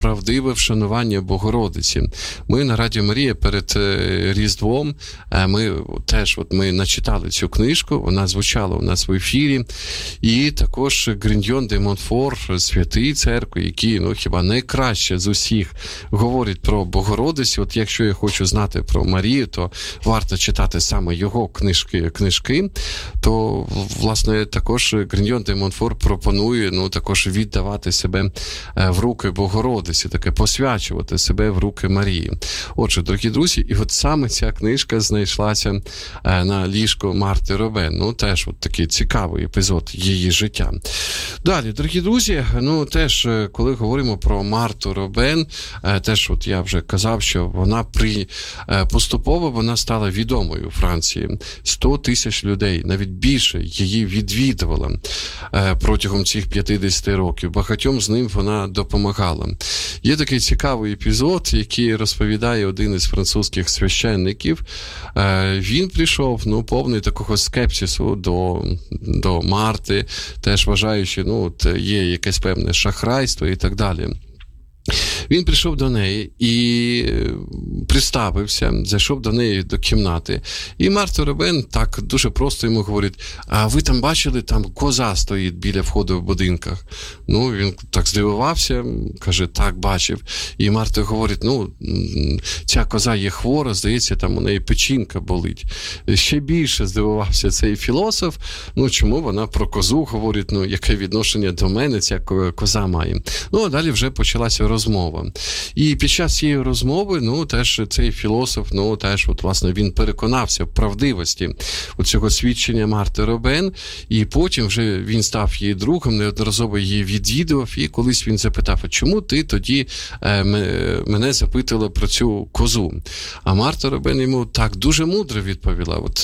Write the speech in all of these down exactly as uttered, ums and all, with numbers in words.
правдиве вшанування Богородиці. Ми на Радіо Марія перед Різдвом, ми теж от ми начитали цю книжку, вона звучала у нас в ефірі, і також Гриньйон де Монфор, святий церкви, які, ну, хіба найкраще з усіх говорять про Богородицю. От якщо я хочу знати про Марію, то варто читати саме його книжки, книжки, то, власне, також Гриньйон де Монфор пропонує, ну, також віддавати себе в руки Богородиці, таке посвячувати себе в руки Марії. Отже, дорогі друзі, і от саме ця книжка знайшлася на ліжку Марти Робен. Ну, теж от такий цікавий епізод її життя. Далі, дорогі друзі, ну, теж, коли говоримо про Марту Робен, теж от я вже казав, що вона при поступово вона стала відомою у Франції. сто тисяч людей, навіть більше, її відвідувала протягом цих п'ятдесят років. Багатьом з ним вона допомагала. Є такий цікавий епізод, який розповідає один із французьких священників. Він прийшов, ну, повний такого скепсису до, до Марти, теж вважаючи, ну, от є якесь певне шахрайство і так далі. Він прийшов до неї і представився, зайшов до неї до кімнати. І Марта Робен так дуже просто йому говорить: а ви там бачили, там коза стоїть біля входу в будинках? Ну, він так здивувався, каже, так, бачив. І Марта говорить, ну, ця коза є хвора, здається, там у неї печінка болить. Ще більше здивувався цей філософ, ну, чому вона про козу говорить, ну, яке відношення до мене ця коза має. Ну, а далі вже почалася розмова. І під час цієї розмови, ну, теж цей філософ, ну, теж, от, власне, він переконався в правдивості цього свідчення Марти Робен, і потім вже він став її другом, неодноразово її відвідував, і колись він запитав, а чому ти тоді е, мене запитала про цю козу? А Марта Робен йому так дуже мудро відповіла. От,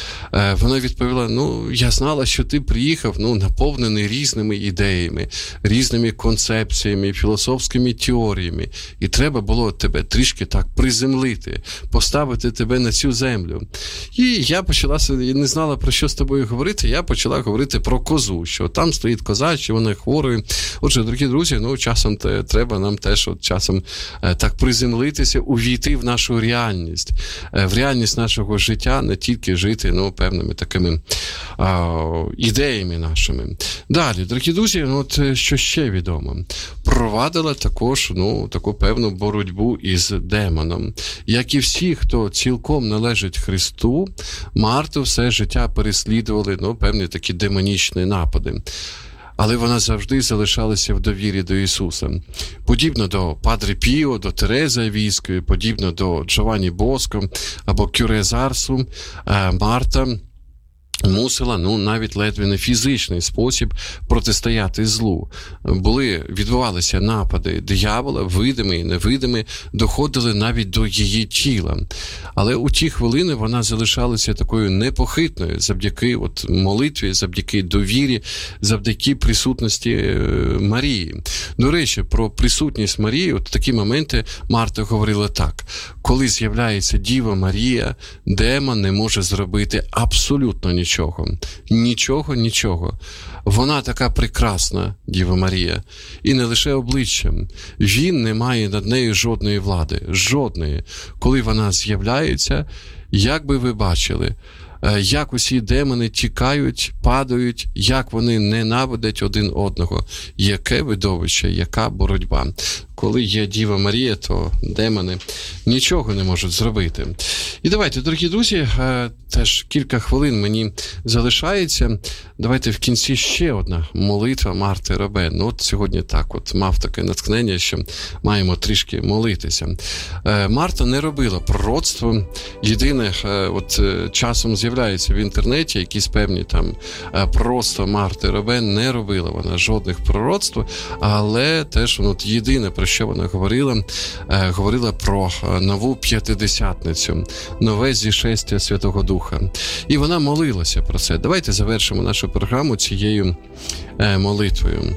е, вона відповіла, ну, я знала, що ти приїхав, ну, наповнений різними ідеями, різними концепціями, філософськими теоріями, і треба було тебе трішки так приземлити, поставити тебе на цю землю. І я почала, я не знала, про що з тобою говорити, я почала говорити про козу, що там стоїть коза, що вона хворою. Отже, дорогі друзі, ну, часом те, треба нам теж от, часом е, так приземлитися, увійти в нашу реальність, е, в реальність нашого життя, не тільки жити, ну, певними такими е, ідеями нашими. Далі, дорогі друзі, ну, от, що ще відомо? Провадила також, ну, таку певну боротьбу із демоном. Як і всі, хто цілком належить Христу, Марту все життя переслідували, ну, певні такі демонічні напади. Але вона завжди залишалася в довірі до Ісуса. Подібно до Падре Піо, до Терези Авійської, подібно до Джованні Боско або Кюре Зарсу, Марта мусила, ну, навіть ледве не фізичний спосіб протистояти злу. Були, відбувалися напади диявола, видимі і невидимі, доходили навіть до її тіла. Але у ті хвилини вона залишалася такою непохитною завдяки от молитві, завдяки довірі, завдяки присутності Марії. До речі, про присутність Марії, от такі моменти Марта говорила так: коли з'являється Діва Марія, демон не може зробити абсолютно нічого. Нічого, нічого, нічого. Вона така прекрасна, Діва Марія, і не лише обличчям. Він не має над нею жодної влади, жодної. Коли вона з'являється, як би ви бачили, як усі демони тікають, падають, як вони ненавидять один одного. Яке видовище, яка боротьба. Коли є Діва Марія, то демони нічого не можуть зробити. І давайте, дорогі друзі, теж кілька хвилин мені залишається. Давайте в кінці ще одна молитва Марти Робен. Ну, от сьогодні так от мав таке натхнення, що маємо трішки молитися. Марта не робила пророцтво. Єдине, от часом з'являється в інтернеті якісь певні там пророцтва Марти Робен. Не робила вона жодних пророцтв, але теж от єдине, про що вона говорила, говорила про нову п'ятидесятницю, нове зішестя Святого Духа. І вона молилася про це. Давайте завершимо нашу програму цією молитвою.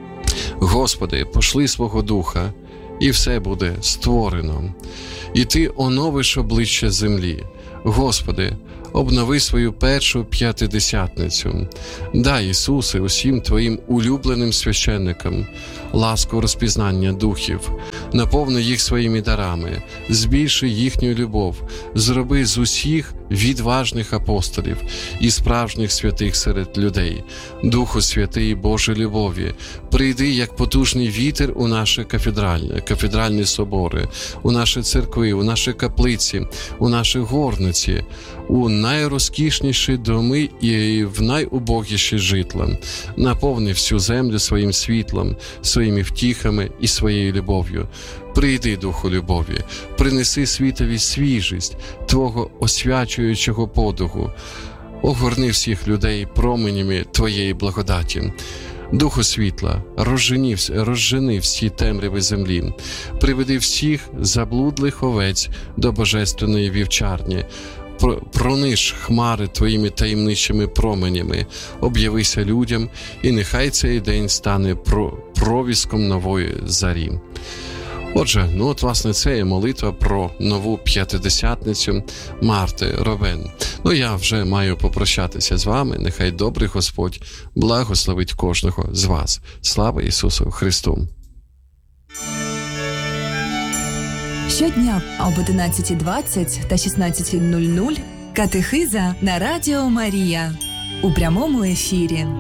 Господи, пошли свого Духа, і все буде створено. І Ти оновиш обличчя землі. Господи, обнови свою першу п'ятидесятницю. Дай, Ісусе, усім Твоїм улюбленим священникам ласку розпізнання духів, наповни їх своїми дарами, збільши їхню любов, зроби з усіх відважних апостолів і справжніх святих серед людей. Духу Святий, Боже любові, прийди як потужний вітер у наші кафедральні, кафедральні собори, у наші церкви, у наші каплиці, у наші горниці, у найрозкішніші доми і в найубогіші житла. Наповни всю землю своїм світлом, своїми втіхами і своєю любов'ю. Прийди, Духу любові, принеси світові свіжість Твого освячуючого подуху. Огорни всіх людей променями Твоєї благодаті. Духу світла, розжени, розжени всі темряви землі, приведи всіх заблудлих овець до божественної вівчарні, прониж хмари Твоїми таємничими променями, об'явися людям, і нехай цей день стане провіском нової зарі. Отже, ну от, власне, це є молитва про нову п'ятидесятницю Марти Ровен. Ну, я вже маю попрощатися з вами. Нехай добрий Господь благословить кожного з вас. Слава Ісусу Христу! Щодня об одинадцятій двадцять та шістнадцятій нуль нуль катехиза на Радіо Марія у прямому ефірі.